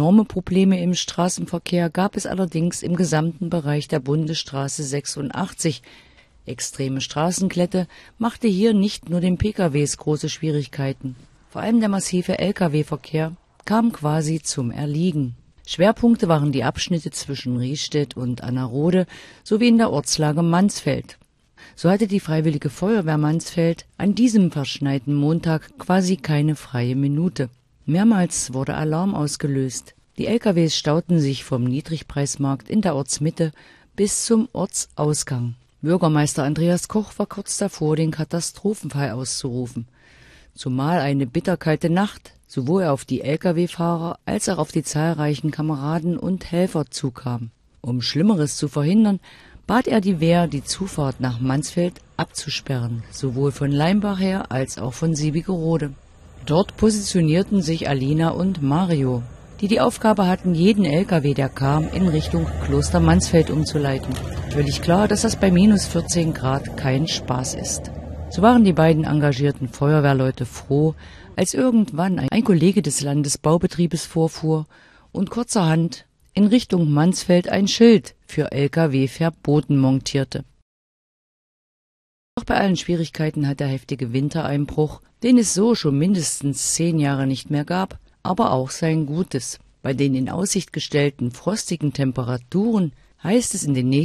Enorme Probleme im Straßenverkehr gab es allerdings im gesamten Bereich der Bundesstraße 86. Extreme Straßenglätte machte hier nicht nur den PKWs große Schwierigkeiten. Vor allem der massive Lkw-Verkehr kam quasi zum Erliegen. Schwerpunkte waren die Abschnitte zwischen Riestedt und Annerode sowie in der Ortslage Mansfeld. So hatte die Freiwillige Feuerwehr Mansfeld an diesem verschneiten Montag quasi keine freie Minute. Mehrmals wurde Alarm ausgelöst. Die LKWs stauten sich vom Niedrigpreismarkt in der Ortsmitte bis zum Ortsausgang. Bürgermeister Andreas Koch war kurz davor, den Katastrophenfall auszurufen. Zumal eine bitterkalte Nacht sowohl auf die Lkw-Fahrer als auch auf die zahlreichen Kameraden und Helfer zukam. Um Schlimmeres zu verhindern, bat er die Wehr, die Zufahrt nach Mansfeld abzusperren, sowohl von Leimbach her als auch von Siebigerode. Dort positionierten sich Alina und Mario, die die Aufgabe hatten, jeden LKW, der kam, in Richtung Kloster Mansfeld umzuleiten. Völlig klar, dass das bei minus 14 Grad kein Spaß ist. So waren die beiden engagierten Feuerwehrleute froh, als irgendwann ein Kollege des Landesbaubetriebes vorfuhr und kurzerhand in Richtung Mansfeld ein Schild für Lkw verboten montierte. Doch bei allen Schwierigkeiten hat der heftige Wintereinbruch, den es so schon mindestens 10 Jahre nicht mehr gab, aber auch sein Gutes. Bei den in Aussicht gestellten frostigen Temperaturen heißt es in den nächsten